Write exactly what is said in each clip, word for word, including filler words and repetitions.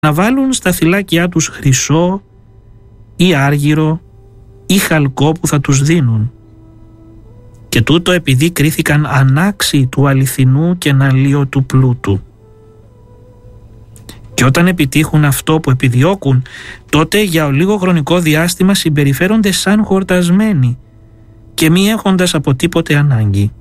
να βάλουν στα θυλάκια τους χρυσό ή άργυρο ή χαλκό που θα τους δίνουν. Και τούτο επειδή κρίθηκαν ανάξιοι του αληθινού και αναλύωτου πλούτου. Και όταν επιτύχουν αυτό που επιδιώκουν, τότε για λίγο χρονικό διάστημα συμπεριφέρονται σαν χορτασμένοι και μη έχοντας από τίποτε ανάγκη.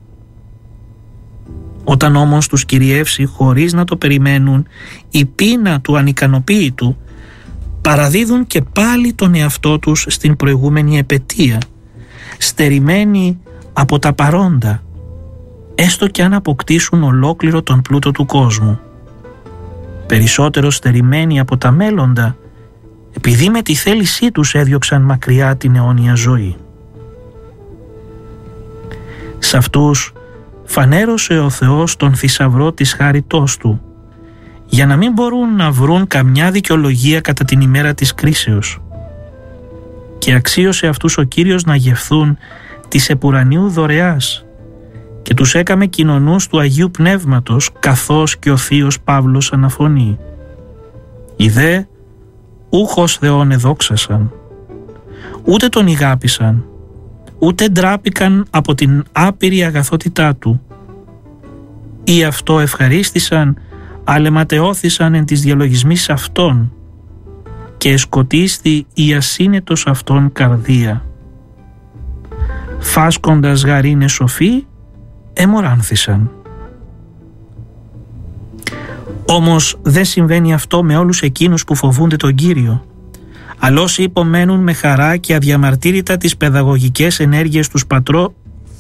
Όταν όμως τους κυριεύσει χωρίς να το περιμένουν η πείνα του ανικανοποίητου, παραδίδουν και πάλι τον εαυτό τους στην προηγούμενη επετεία, στερημένοι από τα παρόντα, έστω και αν αποκτήσουν ολόκληρο τον πλούτο του κόσμου. Περισσότερο στερημένοι από τα μέλλοντα, επειδή με τη θέλησή τους έδιωξαν μακριά την αιώνια ζωή. Σ' αυτούς φανέρωσε ο Θεός τον θησαυρό της χάριτός Του, για να μην μπορούν να βρουν καμιά δικαιολογία κατά την ημέρα της κρίσεως. Και αξίωσε αυτούς ο Κύριος να γευθούν της επουρανίου δωρεάς και τους έκαμε κοινωνούς του Αγίου Πνεύματος, καθώς και ο Θείος Παύλος αναφωνεί. Οι δε ούχος Θεόν εδόξασαν, ούτε τον ηγάπησαν, ούτε ντράπηκαν από την άπειρη αγαθότητά Του, ή αυτό ευχαρίστησαν, αλεματεώθησαν εν της διαλογισμής αυτών, και εσκοτίστη η ασύνετος αυτών καρδία. Φάσκοντας γαρίνε σοφοί, εμοράνθησαν. Όμως δεν συμβαίνει αυτό με όλους εκείνους που φοβούνται τον Κύριο, αλλά όσοι υπομένουν με χαρά και αδιαμαρτύρητα τις παιδαγωγικές ενέργειες τους πατρό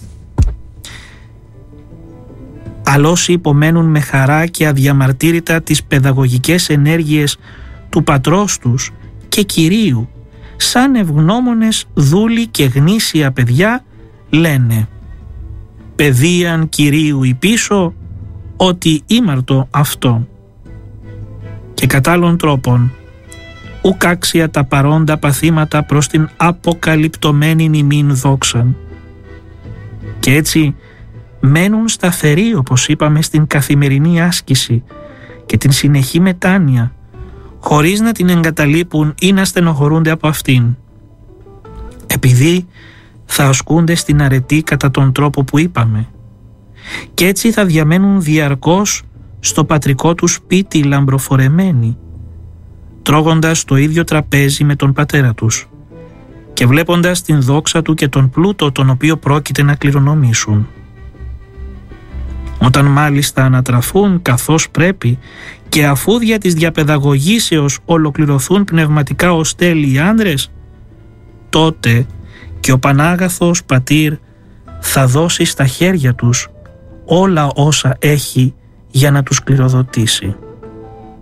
αλλά όσοι υπομένουν με χαρά και αδιαμαρτύρητα τις παιδαγωγικές ενέργειες του πατρός τους και Κυρίου, σαν ευγνώμονες δούλοι και γνήσια παιδιά, λένε «Παιδείαν Κυρίου η πίσω, ότι ήμαρτο αυτό». Και κατ' άλλων τρόπων, ουκ άξια τα παρόντα παθήματα προς την αποκαλυπτωμένη ημίν δόξαν. Και έτσι μένουν σταθεροί, όπως είπαμε, στην καθημερινή άσκηση και την συνεχή μετάνοια, χωρίς να την εγκαταλείπουν ή να στενοχωρούνται από αυτήν, επειδή θα ασκούνται στην αρετή κατά τον τρόπο που είπαμε, και έτσι θα διαμένουν διαρκώς στο πατρικό του σπίτι λαμπροφορεμένοι, τρώγοντας το ίδιο τραπέζι με τον πατέρα τους και βλέποντας την δόξα του και τον πλούτο τον οποίο πρόκειται να κληρονομήσουν. Όταν μάλιστα ανατραφούν καθώς πρέπει και αφού δια της διαπαιδαγωγήσεως ολοκληρωθούν πνευματικά ως τέλειοι άνδρες, τότε και ο Πανάγαθος Πατήρ θα δώσει στα χέρια τους όλα όσα έχει για να τους κληροδοτήσει.